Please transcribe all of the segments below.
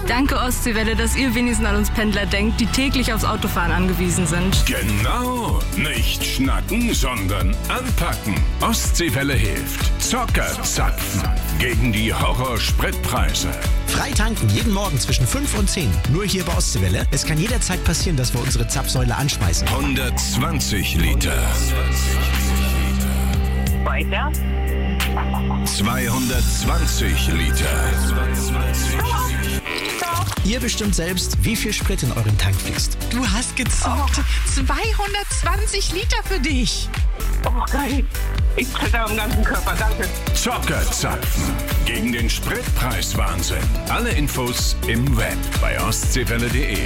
Danke Ostseewelle, dass ihr wenigstens an uns Pendler denkt, die täglich aufs Autofahren angewiesen sind. Genau, nicht schnacken, sondern anpacken. Ostseewelle hilft. Zocker zapfen gegen die Horror-Spritpreise. Frei tanken jeden Morgen zwischen 5 und 10. Nur hier bei Ostseewelle. Es kann jederzeit passieren, dass wir unsere Zapfsäule anschmeißen. 120 Liter. Weiter. 220 Liter. Ihr bestimmt selbst, wie viel Sprit in euren Tank fließt. Du hast gezockt. 220 Liter für dich. Oh, geil. Ich zitter am ganzen Körper, danke. Zocker zapfen gegen den Spritpreiswahnsinn. Alle Infos im Web bei ostseewelle.de.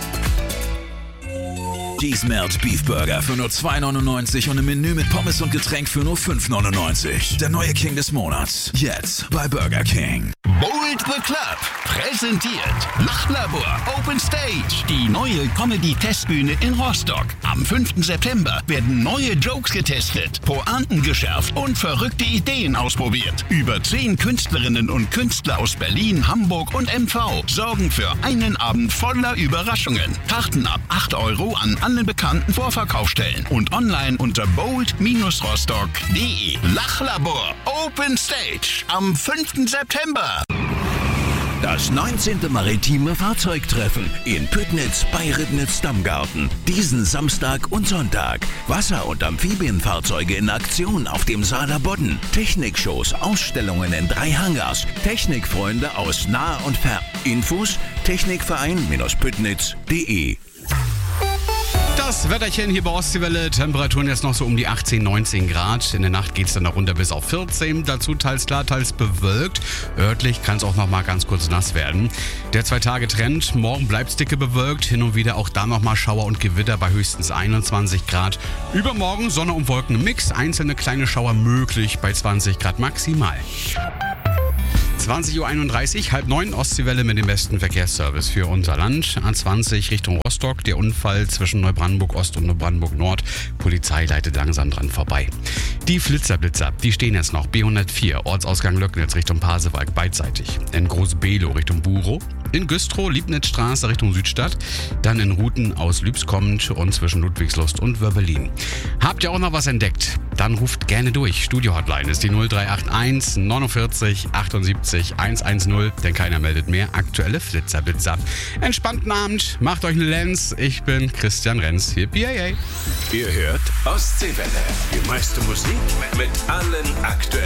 Die Smelt Beef Burger für nur 2,99 und ein Menü mit Pommes und Getränk für nur 5,99. Der neue King des Monats. Jetzt bei Burger King. Bold the Club präsentiert Lachlabor Open Stage, die neue Comedy-Testbühne in Rostock. Am 5. September werden neue Jokes getestet, Pointen geschärft und verrückte Ideen ausprobiert. Über 10 Künstlerinnen und Künstler aus Berlin, Hamburg und MV sorgen für einen Abend voller Überraschungen. Karten ab 8 € an allen bekannten Vorverkaufsstellen und online unter bold-rostock.de. Lachlabor Open Stage am 5. September. Das 19. Maritime Fahrzeugtreffen in Püttnitz bei Ribnitz-Dammgarten. Diesen Samstag und Sonntag. Wasser- und Amphibienfahrzeuge in Aktion auf dem Saaler Bodden. Technikshows, Ausstellungen in 3 Hangars. Technikfreunde aus nah und fern. Infos technikverein-püttnitz.de. Das Wetterchen hier bei Ostseewelle, Temperaturen jetzt noch so um die 18, 19 Grad. In der Nacht geht es dann noch runter bis auf 14. Dazu teils klar, teils bewölkt. Örtlich kann es auch noch mal ganz kurz nass werden. Der 2-Tage-Trend, morgen bleibt es dicke bewölkt. Hin und wieder auch da noch mal Schauer und Gewitter bei höchstens 21 Grad. Übermorgen Sonne und Wolken im Mix. Einzelne kleine Schauer möglich bei 20 Grad maximal. 20.31 Uhr, 8:30, Ostseewelle mit dem besten Verkehrsservice für unser Land. A20 Richtung Rostock, der Unfall zwischen Neubrandenburg Ost und Neubrandenburg Nord. Polizei leitet langsam dran vorbei. Die Flitzer, die stehen jetzt noch. B104, Ortsausgang Löcknitz Richtung Pasewalk beidseitig. In Groß-Below Richtung Burow. In Güstrow, Liebnitzstraße Richtung Südstadt. Dann in Ruten aus Lübs kommend und zwischen Ludwigslust und Wörbelin. Habt ihr auch noch was entdeckt? Dann ruft gerne durch. Studio-Hotline ist die 0381 49 78 110, denn keiner meldet mehr. Aktuelle Flitzer. Entspannten Abend, macht euch einen Lenz. Ich bin Christian Renz, hier BAA. Ihr hört Ostseewelle. Die meiste Musik mit allen aktuellen